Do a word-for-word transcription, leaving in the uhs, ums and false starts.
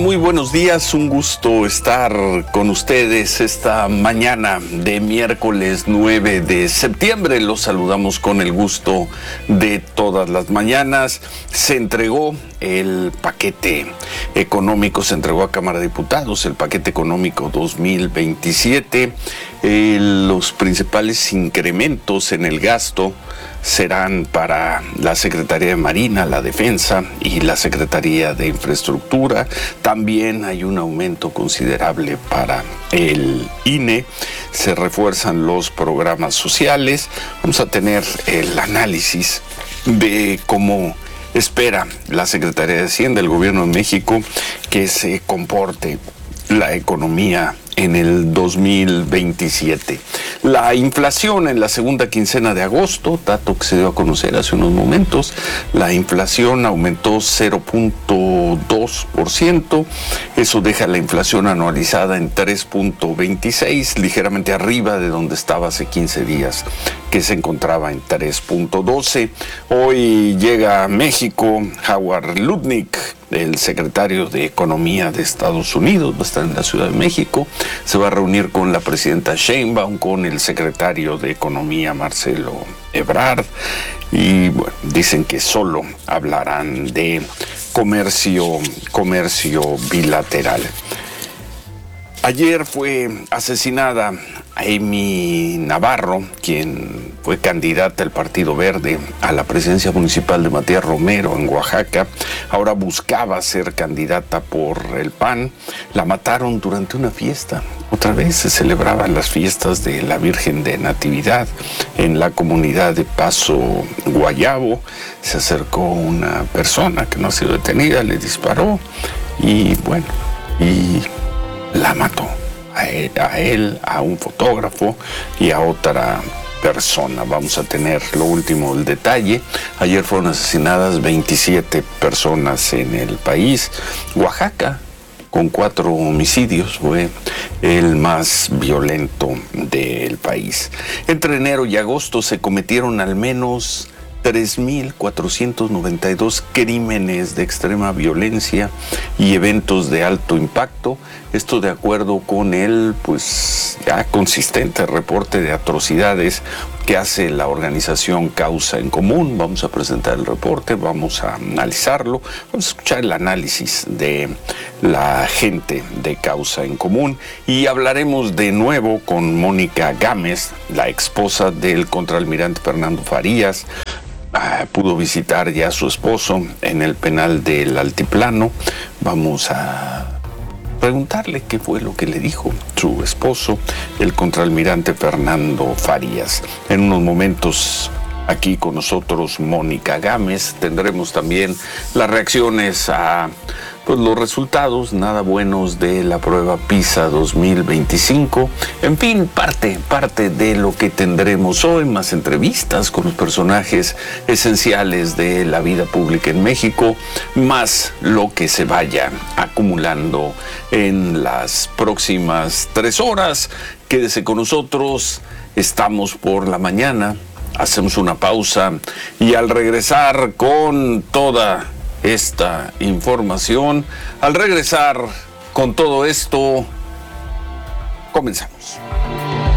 Muy buenos días, un gusto estar con ustedes esta mañana de miércoles nueve de septiembre. Los saludamos con el gusto de todas las mañanas. Se entregó el paquete económico, se entregó a Cámara de Diputados, el paquete económico dos mil veintisiete. Eh, los principales incrementos en el gasto serán para la Secretaría de Marina, la Defensa y la Secretaría de Infraestructura. También hay un aumento considerable para el I N E. Se refuerzan los programas sociales. Vamos a tener el análisis de cómo espera la Secretaría de Hacienda, el Gobierno de México, que se comporte la economía en el dos mil veintisiete. La inflación en la segunda quincena de agosto, dato que se dio a conocer hace unos momentos, la inflación aumentó cero punto dos por ciento. Eso deja la inflación anualizada en tres punto veintiséis, ligeramente arriba de donde estaba hace quince días, que se encontraba en tres punto doce. Hoy llega a México Howard Lutnick, el secretario de Economía de Estados Unidos, va a estar en la Ciudad de México. Se va a reunir con la presidenta Sheinbaum, con el secretario de Economía Marcelo Ebrard, y bueno, dicen que solo hablarán de comercio, comercio bilateral. Ayer fue asesinada Amy Navarro, quien fue candidata del Partido Verde a la presidencia municipal de Matías Romero en Oaxaca. Ahora buscaba ser candidata por el P A N. La mataron durante una fiesta. Otra vez se celebraban las fiestas de la Virgen de Natividad en la comunidad de Paso Guayabo. Se acercó una persona que no ha sido detenida, le disparó y bueno, y la mató. A él, a él, a un fotógrafo y a otra persona. Vamos a tener lo último, el detalle. Ayer fueron asesinadas veintisiete personas en el país. Oaxaca, con cuatro homicidios, fue el más violento del país. Entre enero y agosto se cometieron al menos tres mil cuatrocientos noventa y dos crímenes de extrema violencia y eventos de alto impacto. Esto de acuerdo con el pues ya consistente reporte de atrocidades que hace la organización Causa en Común. Vamos a presentar el reporte, vamos a analizarlo, vamos a escuchar el análisis de la gente de Causa en Común y hablaremos de nuevo con Mónica Gámez, la esposa del contraalmirante Fernando Farías. Ah, pudo visitar ya a su esposo en el penal del Altiplano. Vamos a preguntarle qué fue lo que le dijo su esposo, el contraalmirante Fernando Farías. En unos momentos aquí con nosotros Mónica Gámez. Tendremos también las reacciones a pues, los resultados nada buenos de la prueba PISA dos mil veinticinco. En fin, parte, parte de lo que tendremos hoy, más entrevistas con los personajes esenciales de la vida pública en México, más lo que se vaya acumulando en las próximas tres horas. Quédese con nosotros, estamos por la mañana. Hacemos una pausa y al regresar con toda esta información, al regresar con todo esto, comenzamos.